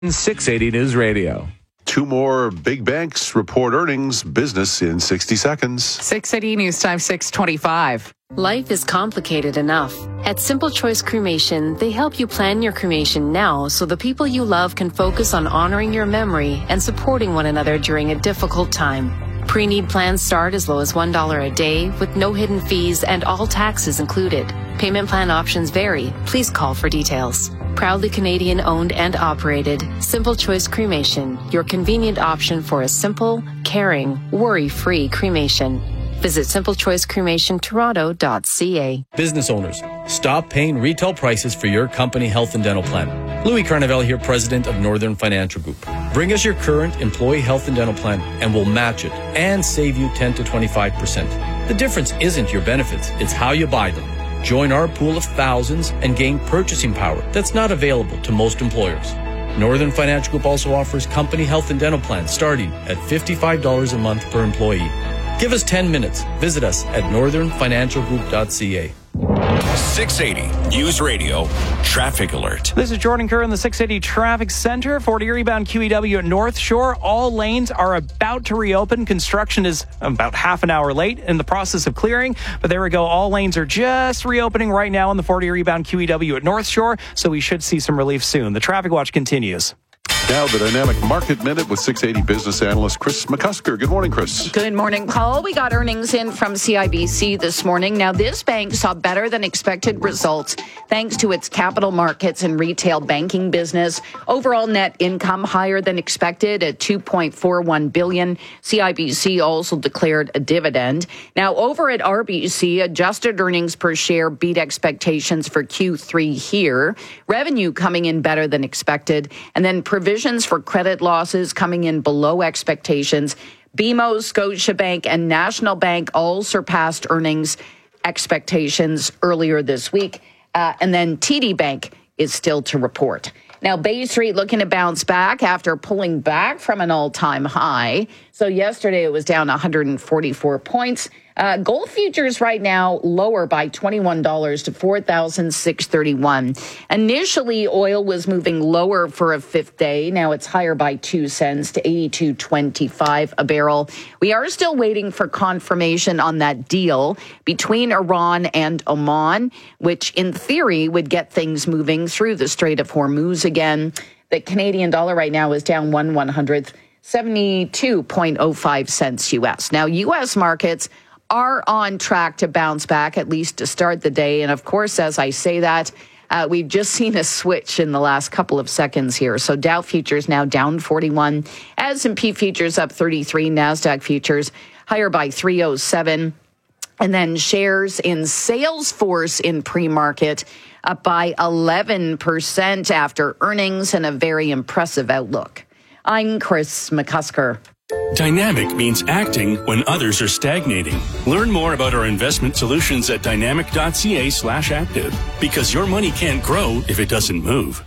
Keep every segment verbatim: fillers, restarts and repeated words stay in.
six eighty News Radio. Two more big banks report earnings. Business in sixty seconds. six eighty News Time, six twenty-five. Life is complicated enough. At Simple Choice Cremation, they help you plan your cremation now so the people you love can focus on honoring your memory and supporting one another during a difficult time. Pre-need plans start as low as one dollar a day with no hidden fees and all taxes included. Payment plan options vary. Please call for details. Proudly Canadian owned and operated, Simple Choice Cremation, your convenient option for a simple, caring, worry-free cremation. Visit simple choice cremation toronto dot c a. Business owners, stop paying retail prices for your company health and dental plan. Louis Carnevale here, president of Northern Financial Group. Bring us your current employee health and dental plan and we'll match it and save you ten to twenty-five percent. The difference isn't your benefits, it's how you buy them. Join our pool of thousands and gain purchasing power that's not available to most employers. Northern Financial Group also offers company health and dental plans starting at fifty-five dollars a month per employee. Give us ten minutes. Visit us at northern financial group dot c a. six eighty News Radio Traffic Alert. This is Jordan Kerr in the six eighty Traffic Center. forty eastbound Q E W at North Shore. All lanes are about to reopen. Construction is about half an hour late in the process of clearing. But there we go. All lanes are just reopening right now on the forty eastbound Q E W at North Shore. So we should see some relief soon. The Traffic Watch continues. Now the Dynamic Market Minute with six eighty business analyst Chris McCusker. Good morning, Chris. Good morning, Paul. We got earnings in from C I B C this morning. Now, this bank saw better than expected results thanks to its capital markets and retail banking business. Overall net income higher than expected at two point four one billion dollars. C I B C also declared a dividend. Now, over at R B C, adjusted earnings per share beat expectations for Q three here. Revenue coming in better than expected. And then provisions for credit losses coming in below expectations. B M O, Scotiabank, and National Bank all surpassed earnings expectations earlier this week. Uh, and then T D Bank is still to report. Now, Bay Street looking to bounce back after pulling back from an all-time high. So yesterday it was down one hundred forty-four points. Uh, gold futures right now lower by twenty-one dollars to four thousand six hundred thirty-one dollars. Initially, oil was moving lower for a fifth day. Now it's higher by two cents to eighty-two twenty-five a barrel. We are still waiting for confirmation on that deal between Iran and Oman, which in theory would get things moving through the Strait of Hormuz again. The Canadian dollar right now is down one one hundredth, seventy-two point oh five cents U S. Now, U S markets are on track to bounce back, at least to start the day. And of course, as I say that, uh, we've just seen a switch in the last couple of seconds here. So Dow futures now down forty-one, S and P futures up thirty-three, NASDAQ futures higher by three oh seven. And then shares in Salesforce in pre-market up by eleven percent after earnings and a very impressive outlook. I'm Chris McCusker. Dynamic means acting when others are stagnating. Learn more about our investment solutions at dynamic dot c a slash active, because your money can't grow if it doesn't move.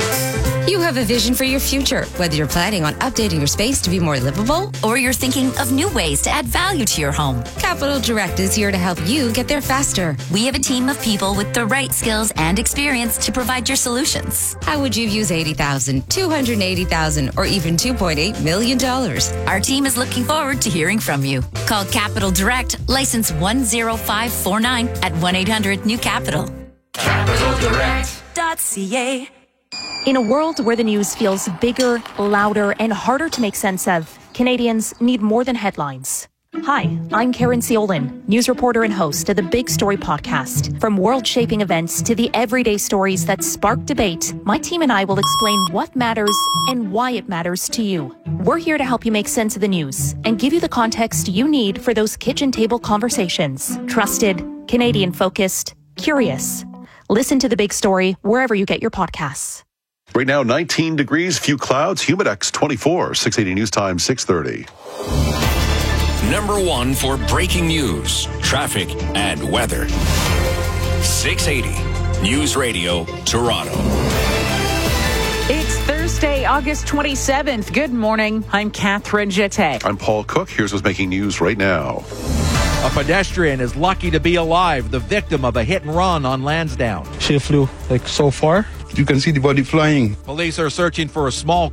You have a vision for your future, whether you're planning on updating your space to be more livable or you're thinking of new ways to add value to your home. Capital Direct is here to help you get there faster. We have a team of people with the right skills and experience to provide your solutions. How would you use eighty thousand dollars, two hundred eighty thousand dollars, or even two point eight million dollars? Our team is looking forward to hearing from you. Call Capital Direct, license one zero five four nine at one eight hundred new capital. capital direct dot c a. In a world where the news feels bigger, louder, and harder to make sense of, Canadians need more than headlines. Hi, I'm Karen Ciolin, news reporter and host of the Big Story podcast. From world-shaping events to the everyday stories that spark debate, my team and I will explain what matters and why it matters to you. We're here to help you make sense of the news and give you the context you need for those kitchen table conversations. Trusted, Canadian-focused, curious. Listen to The Big Story wherever you get your podcasts. Right now, nineteen degrees, few clouds, Humidex twenty-four, six eighty News Time, six thirty. Number one for breaking news, traffic, and weather. six eighty News Radio, Toronto. It's Thursday, August twenty-seventh. Good morning. I'm Catherine Jette. I'm Paul Cook. Here's what's making news right now. A pedestrian is lucky to be alive, the victim of a hit and run on Lansdowne. She flew like so far. You can see the body flying. Police are searching for a small